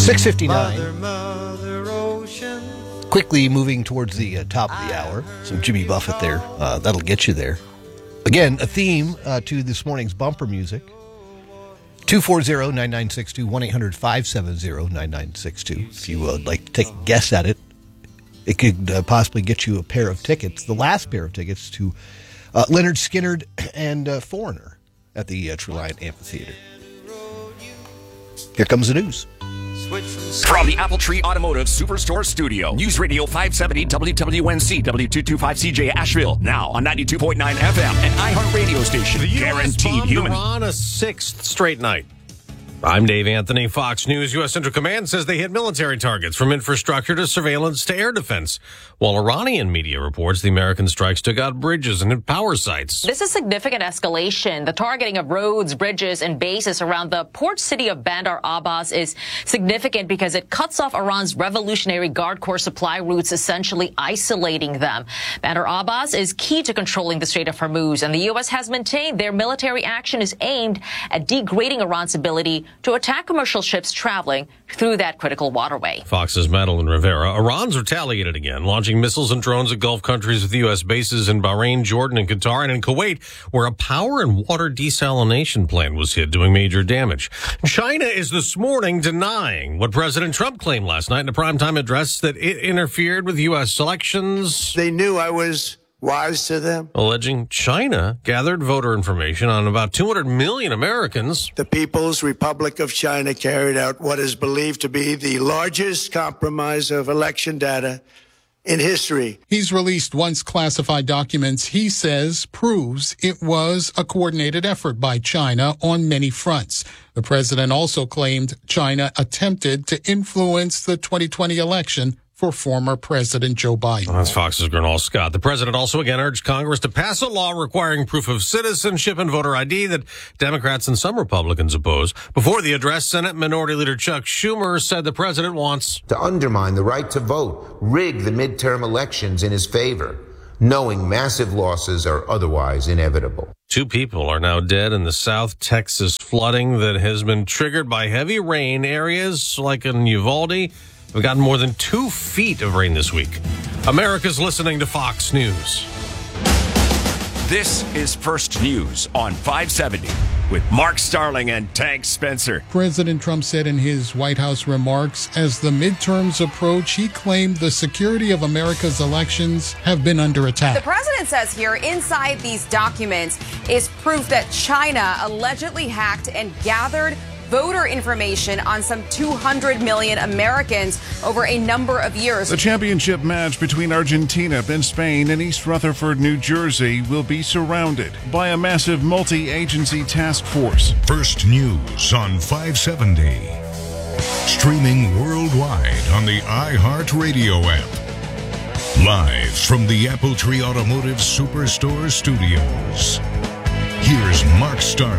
6:59. Quickly moving towards the top of the hour. Some Jimmy Buffett there. That'll get you there. Again, a theme to this morning's bumper music. 240-9962, 1-800-570-9962. If you would like to take a guess at it, it could possibly get you a pair of tickets, the last pair of tickets to Leonard Skinner and Foreigner at the Treliant Amphitheater. Here comes the news. From the Appletree Automotive Superstore Studio, News Radio 570 WWNC W225CJ Asheville, now on 92.9 FM and iHeart Radio Station. The U.S. Guaranteed bombed human. Iran a sixth straight night. I'm Dave Anthony, Fox News. U.S. Central Command says they hit military targets from infrastructure to surveillance to air defense, while Iranian media reports the American strikes took out bridges and power sites. This is significant escalation. The targeting of roads, bridges, and bases around the port city of Bandar Abbas is significant because it cuts off Iran's Revolutionary Guard Corps supply routes, essentially isolating them. Bandar Abbas is key to controlling the Strait of Hormuz, and the U.S. has maintained their military action is aimed at degrading Iran's ability to attack commercial ships traveling through that critical waterway. Fox's Madeline Rivera. Iran's retaliated again, launching missiles and drones at Gulf countries with U.S. bases in Bahrain, Jordan, and Qatar, and in Kuwait, where a power and water desalination plant was hit, doing major damage. China is this morning denying what President Trump claimed last night in a primetime address, that it interfered with U.S. elections. They knew I was wise to them. Alleging China gathered voter information on about 200 million Americans. The People's Republic of China carried out what is believed to be the largest compromise of election data in history. He's released once classified documents he says proves it was a coordinated effort by China on many fronts. The president also claimed China attempted to influence the 2020 election for former President Joe Biden. That's Fox's Gernal Scott. The president also again urged Congress to pass a law requiring proof of citizenship and voter ID that Democrats and some Republicans oppose. Before the address, Senate Minority Leader Chuck Schumer said the president wants to undermine the right to vote, rig the midterm elections in his favor, knowing massive losses are otherwise inevitable. 2 people are now dead in the South Texas flooding that has been triggered by heavy rain. Areas like in Uvalde have gotten more than 2 feet of rain this week. America's listening to Fox News. This is First News on 570 with Mark Starling and Tank Spencer. President Trump said in his White House remarks, as the midterms approach, he claimed the security of America's elections have been under attack. The president says here inside these documents is proof that China allegedly hacked and gathered voter information on some 200 million Americans over a number of years. The championship match between Argentina and Spain in East Rutherford, New Jersey will be surrounded by a massive multi-agency task force. First News on 570. Streaming worldwide on the iHeart Radio app. Live from the Appletree Automotive Superstore Studios. Here's Mark Starling.